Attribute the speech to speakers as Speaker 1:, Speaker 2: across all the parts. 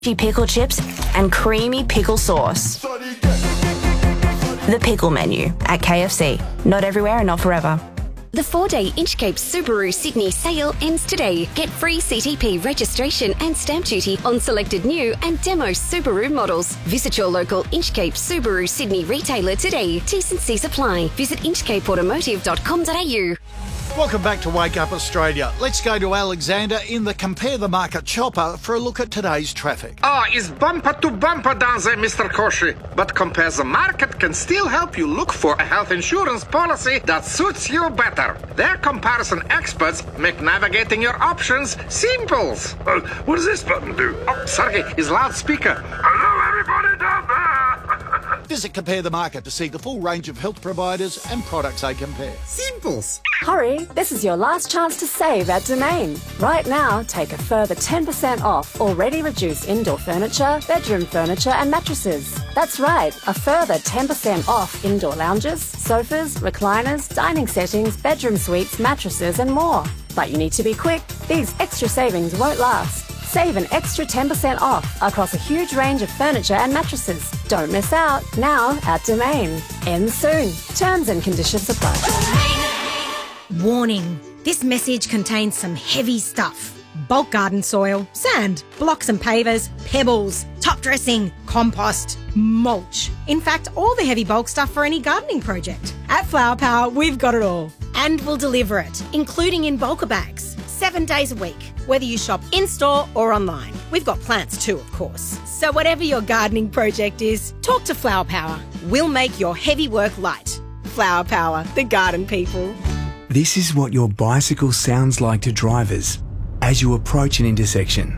Speaker 1: pickle chips and creamy pickle sauce. The pickle menu at KFC. Not everywhere and not forever.
Speaker 2: The 4-day Inchcape Subaru Sydney sale ends today. Get free CTP registration and stamp duty on selected new and demo Subaru models. Visit your local Inchcape Subaru Sydney retailer today. T's and C's apply. Visit inchcapeautomotive.com.au.
Speaker 3: Welcome back to Wake Up Australia. Let's go to Alexander in the Compare the Market chopper for a look at today's traffic.
Speaker 4: It's bumper to bumper down there, Mr. Koshi. But Compare the Market can still help you look for a health insurance policy that suits you better. Their comparison experts make navigating your options simple.
Speaker 5: What does this button do?
Speaker 4: Oh, Sergey, his loudspeaker.
Speaker 5: Hello, everybody down there.
Speaker 3: Visit Compare the Market to see the full range of health providers and products they compare.
Speaker 4: Simples.
Speaker 6: Hurry, this is your last chance to save at Domain. Right now, take a further 10% off already reduced indoor furniture, bedroom furniture and mattresses. That's right, a further 10% off indoor lounges, sofas, recliners, dining settings, bedroom suites, mattresses and more. But you need to be quick. These extra savings won't last. Save an extra 10% off across a huge range of furniture and mattresses. Don't miss out. Now at Domain. Ends soon. Terms and conditions apply.
Speaker 7: Warning, this message contains some heavy stuff. Bulk garden soil, sand, blocks and pavers, pebbles, top dressing, compost, mulch. In fact, all the heavy bulk stuff for any gardening project. At Flower Power, we've got it all. And we'll deliver it, including in bulker bags, 7 days a week, whether you shop in-store or online. We've got plants too, of course. So whatever your gardening project is, talk to Flower Power. We'll make your heavy work light. Flower Power, the garden people.
Speaker 8: This is what your bicycle sounds like to drivers as you approach an intersection.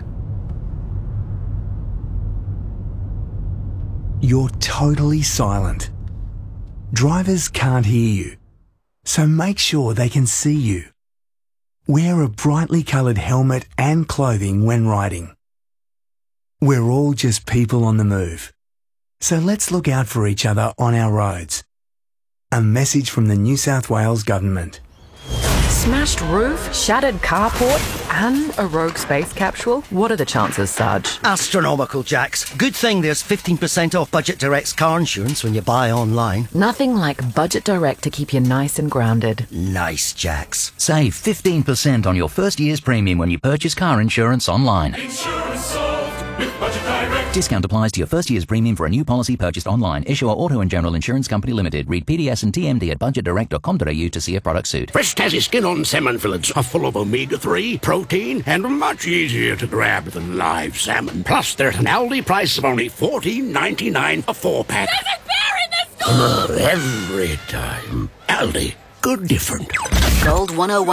Speaker 8: You're totally silent. Drivers can't hear you, so make sure they can see you. Wear a brightly coloured helmet and clothing when riding. We're all just people on the move, so let's look out for each other on our roads. A message from the New South Wales Government.
Speaker 9: Smashed roof, shattered carport, and a rogue space capsule? What are the chances, Sarge?
Speaker 10: Astronomical, Jax. Good thing there's 15% off Budget Direct's car insurance when you buy online.
Speaker 9: Nothing like Budget Direct to keep you nice and grounded.
Speaker 10: Nice, Jax.
Speaker 11: Save 15% on your first year's premium when you purchase car insurance online.
Speaker 5: Insurance solved with Budget Direct.
Speaker 11: Discount applies to your first year's premium for a new policy purchased online. Issuer Auto and General Insurance Company Limited. Read PDS and TMD at budgetdirect.com.au to see if products suit.
Speaker 5: Fresh Tassie skin-on salmon fillets are full of omega-3, protein, and much easier to grab than live salmon. Plus, they're at an Aldi price of only $14.99 a 4-pack.
Speaker 12: There's a bear in the store!
Speaker 5: Every time. Aldi. Good different.
Speaker 2: Gold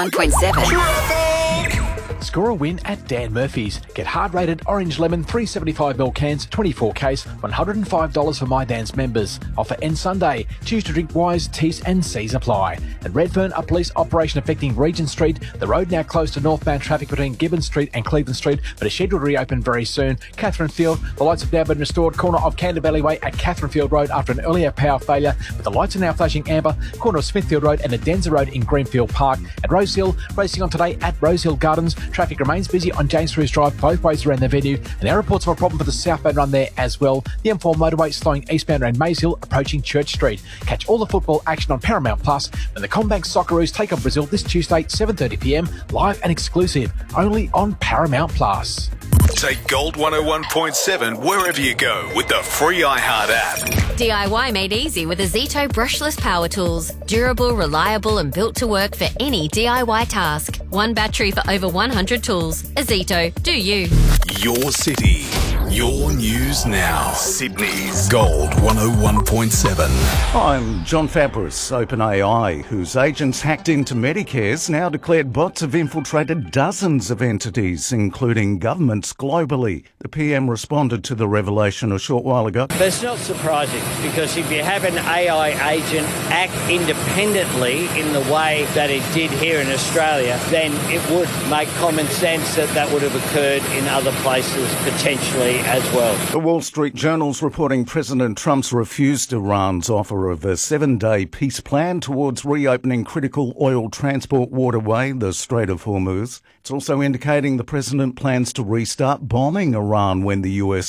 Speaker 2: 101.7.
Speaker 13: Score a win at Dan Murphy's. Get hard-rated orange lemon 375ml cans, 24 case, $105 for My Dan's members. Offer ends Sunday. Choose to drink wise, T's and C's apply. At Redfern, a police operation affecting Regent Street. The road now closed to northbound traffic between Gibbon Street and Cleveland Street, but is scheduled to reopen very soon. Catherine Field, the lights have now been restored. Corner of Canterbury Way at Catherine Field Road after an earlier power failure, but the lights are now flashing amber. Corner of Smithfield Road and the Denzer Road in Greenfield Park. At Rose Hill, racing on today at Rose Hill Gardens. Traffic remains busy on James Cruise Drive both ways around the venue, and there are reports of a problem for the southbound run there as well. The M4 motorway slowing eastbound around Maze Hill, approaching Church Street. Catch all the football action on Paramount Plus when the Combank Socceroos take on Brazil this Tuesday, 7:30pm, live and exclusive, only on Paramount Plus.
Speaker 14: Take Gold 101.7 wherever you go with the free iHeart app.
Speaker 15: DIY made easy with Azito brushless power tools. Durable, reliable and built to work for any DIY task. One battery for over 100 tools. Azito, do you.
Speaker 14: Your city, your news now. Sydney's Gold 101.7.
Speaker 16: I'm John Fabris. OpenAI, whose agents hacked into Medicare's, now declared bots have infiltrated dozens of entities, including governments globally. The PM responded to the revelation a short while ago.
Speaker 17: But it's not surprising, because if you have an AI agent act independently in the way that it did here in Australia, then it would make common sense that that would have occurred in other places potentially as well.
Speaker 16: The Wall Street Journal's reporting President Trump's refused Iran's offer of a 7-day peace plan towards reopening critical oil transport waterway, the Strait of Hormuz. It's also indicating the president plans to restart bombing Iran when the US